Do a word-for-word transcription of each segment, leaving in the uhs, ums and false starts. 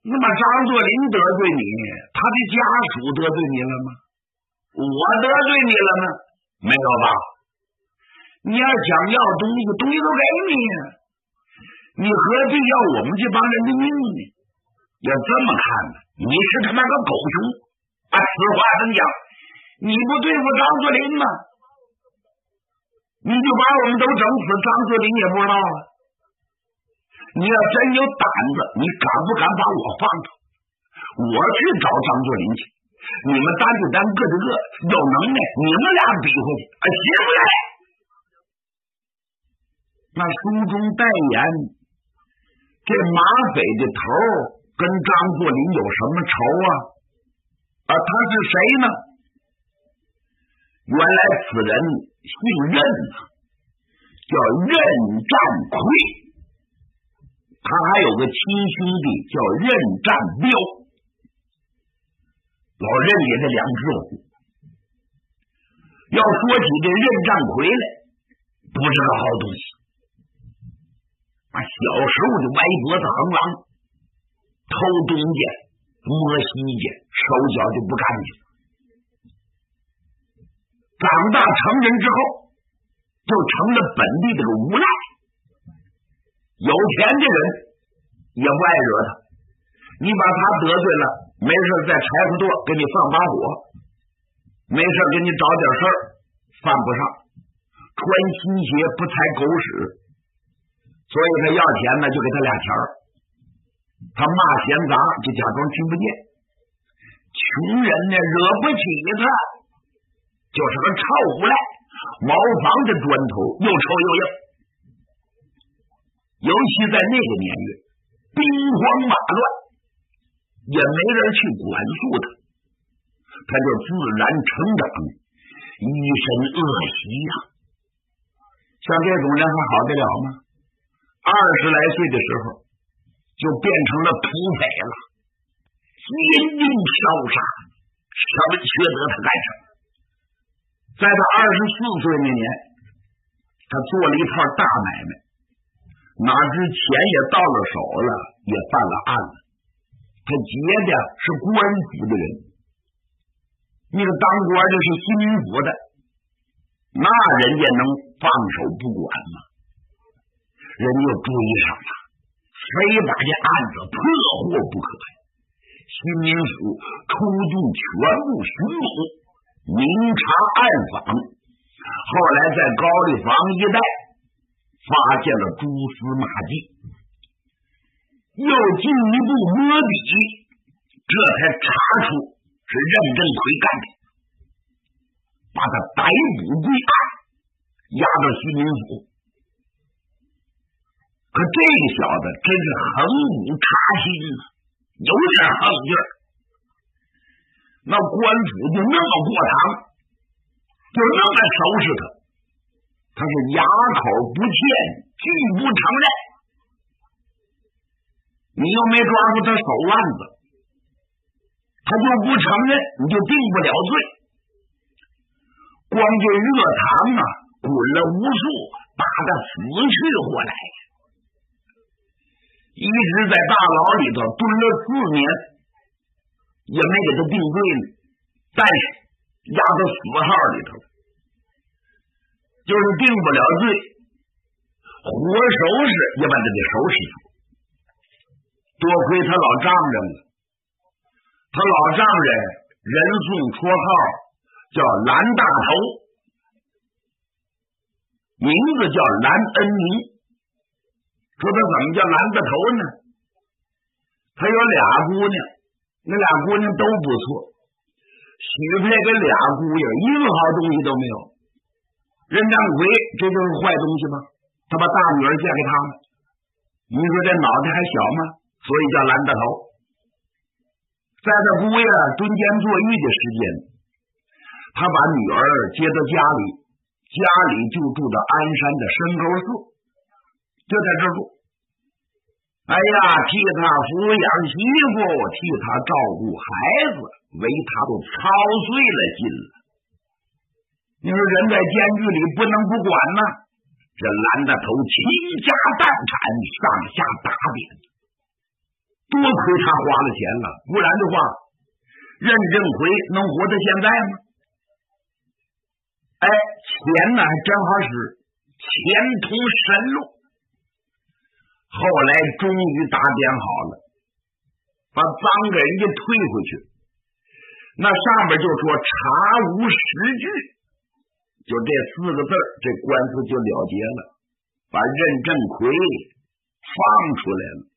那么张作霖得罪你，他的家属得罪你了吗？我得罪你了吗？没有吧？你要想要东西，东西都给你呀，你何必要我们这帮人的命呢？要这么看呢，你是他妈个狗熊啊！此话怎讲？你不对付张作霖吗？你就把我们都整死，张作霖也不知道啊。你要真有胆子，你敢不敢把我放出？我去找张作霖去，你们单对单，各对各，有能耐你们俩比划去，啊，行不来？那书中代言，这马匪的头跟张作霖有什么仇啊？啊，他是谁呢？原来此人姓任啊，叫任战魁，他还有个亲兄弟叫任战彪，老任爷的两只虎。要说起这任战魁来，不是个好东西啊！小时候就歪脖子横狼，偷东家摸西家，手脚就不干净。长大成人之后，就成了本地这个无赖。有钱的人也不爱惹他，你把他得罪了，没事在柴火垛给你放把火，没事给你找点事儿，犯不上。穿新鞋不踩狗屎，所以他要钱呢，就给他俩钱儿。他骂闲杂就假装听不见。穷人呢惹不起他，就是个臭无赖，茅房的砖头又臭又硬。尤其在那个年月，兵荒马乱，也没人去管束他，他就自然成长，一身恶习呀、啊。像这种人还好得了吗？二十来岁的时候就变成了土匪了，奸淫烧杀，什么缺德他干什么。在他二十四岁那年，他做了一套大买卖，哪知钱也到了手了，也犯了案了。他结的是官府的人，那个当官的是心府的，那人家能放手不管吗？人家又追上了，非把这案子破获不可。新民府出动全部巡捕，明察暗访，后来在高丽坊一带发现了蛛丝马迹，又进一步摸底，这才查出是任正魁干的，把他逮捕归案，押到西民府。可这个小子真是横武插心啊，有点横劲儿。那官府就那么过堂，就那么收拾他，他是哑口不欠，拒不承认。你又没抓住他手腕子，他就不承认，你就定不了罪。光这热堂啊，滚了无数，打得死去活来，一直在大牢里头蹲了四年，也没给他定罪呢，但是押到死号里头了，就是定不了罪，活收拾也把他给收拾住。多亏他老丈人了，他老丈人人送绰号叫蓝大头，名字叫蓝恩明。说他怎么叫蓝大头呢？他有俩姑娘，那俩姑娘都不错，许配给俩姑爷，一个好东西都没有。任占魁这就是坏东西吧？他把大女儿嫁给他了，你说这脑袋还小吗？所以叫蓝大头。在他姑爷蹲监坐狱的时间，他把女儿接到家里，家里就住到鞍山的深沟寺，就在这住。哎呀，替他抚养媳妇，替他照顾孩子，为他都操碎了心了。你说人在监狱里不能不管吗？这蓝大头倾家荡产，上下打点，多亏他花了钱了，不然的话，任正奎能活到现在吗？哎，钱呢，正好是钱通神路。后来终于打点好了，把赃给人家退回去。那上边就说查无实据，就这四个字，这官司就了结了，把任正奎放出来了。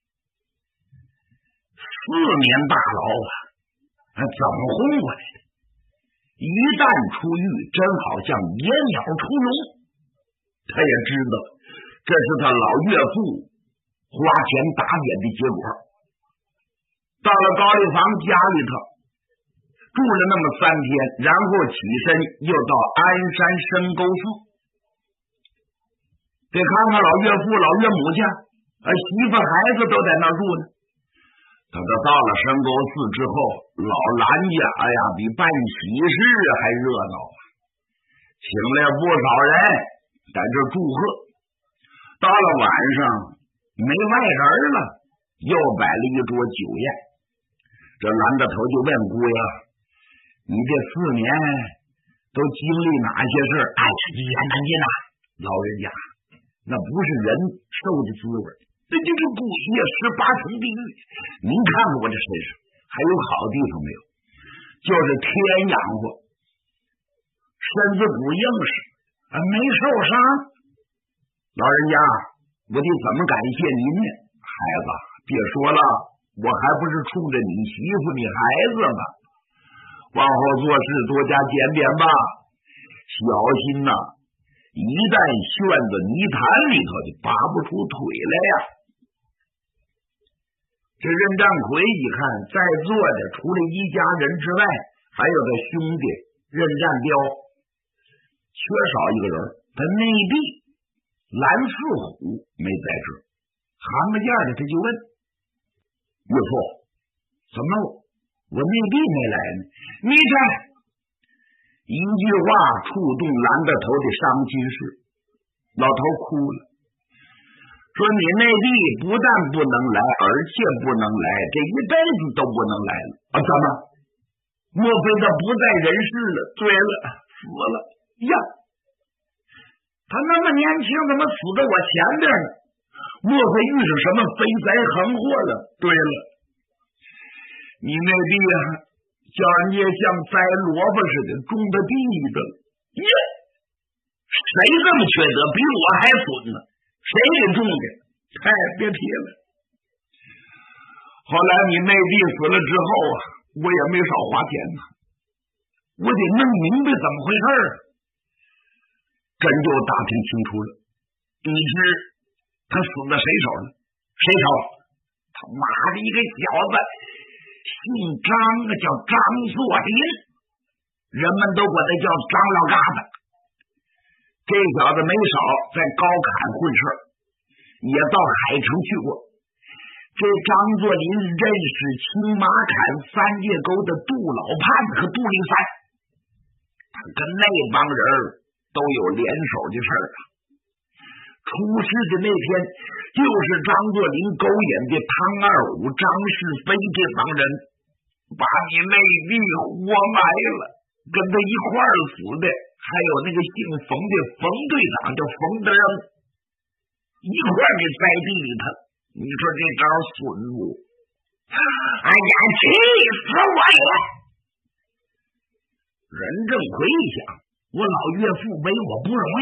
四年大牢啊，怎么轰过来的？一旦出狱，真好像野鸟出笼。他也知道这是他老岳父花钱打点的结果。到了高丽房家里头住了那么三天，然后起身又到鞍山深沟寺，得看看老岳父老岳母去，啊，媳妇孩子都在那儿住呢。等他到了深沟寺之后，老兰家哎呀比办喜事还热闹啊，请来不少人在这祝贺。到了晚上没外人了，又摆了一桌酒宴。这蓝大头就问姑爷，你这四年都经历哪些事？哎，一言难尽呐，老人家那不是人受的滋味，这这个故业十八层地狱。您看看我这身上还有好地方没有？就是天养活，身子骨硬实，没受伤。老人家，我得怎么感谢您呢？孩子，别说了，我还不是冲着你媳妇你孩子吗？往后做事多加检点吧，小心呐、啊！一旦陷在泥潭里头，就拔不出腿来呀！这任占奎一看，在座的除了一家人之外，还有他兄弟任占彪，缺少一个人。他内弟蓝四虎没在这儿，含个价的他就问岳父，怎么我内弟没来呢？你看，一句话触动蓝大头的伤心事，老头哭了，说你内弟不但不能来，而且不能来，这一辈子都不能来了啊！怎么？莫非他不在人世了？对了，死了呀！他那么年轻，怎么死在我前边呢？莫非遇上什么飞灾横祸了？对了，你内弟啊，叫人家像栽萝卜似的种在地里的耶！谁这么缺德，比我还损呢？谁给种的？太别提了。后来你内弟死了之后啊，我也没少花钱呢，我得弄明白怎么回事儿。真就打听清楚了，你知他死在谁手了？谁手？他妈的一个小子，姓张啊，叫张作霖，人们都管他叫张老嘎子。这小子没少在高坎混事，也到海城去过。这张作霖认识青马坎三界沟的杜老盼和杜灵山，他跟那帮人都有联手的事儿啊。出事的那天，就是张作霖勾引的汤二五、张世飞这帮人，把你内弟活埋了，跟他一块儿死的还有那个姓冯的冯队长，叫冯德仁，一块儿给栽地里头。你说这招损我，哎呀，气死我了！任正奎一想，我老岳父为我不容易，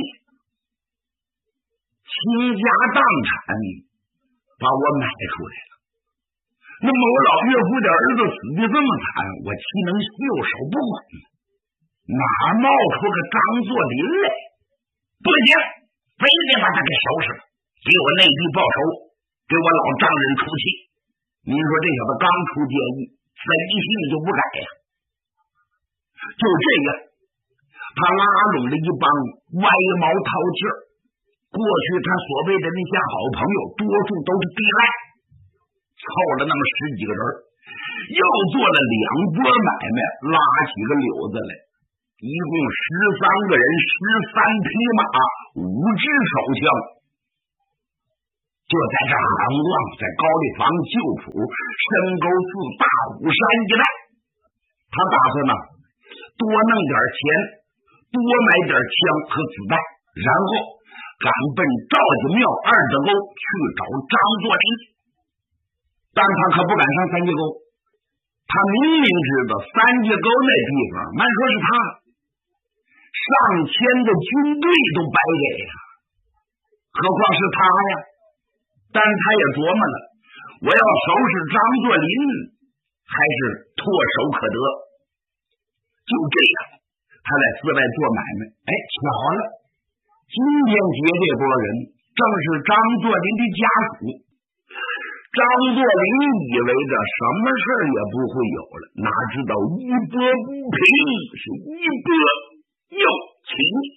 倾家荡产把我买出来了。那么我老岳父的儿子死的这么惨，我岂能袖手不管呢？哪冒出个张作霖来？不行，非得把他给收拾了，给我内地报仇，给我老丈人出气。您说这小子刚出监狱，贼性就不改呀。就这样，他拉拢了一帮歪毛淘气儿。过去他所谓的那些好朋友，多数都是地赖，凑了那么十几个人，又做了两波买卖，拉起个柳子来，一共十三个人，十三匹马，五支手枪。这就在这很望，在高丽坊旧府深沟寺大武山一带，他打算呢多弄点钱，多买点枪和子弹，然后赶奔赵家庙二子沟去找张作霖。但他可不敢上三界沟，他明明知道三界沟那地方慢说是他上千的军队都白给呀，何况是他呀。但他也琢磨了，我要收拾张作霖还是唾手可得。就这样，他在寺外做买卖，哎，巧了，今天结这波人正是张作霖的家属。张作霖以为这什么事也不会有了，哪知道一波不平是一波又起。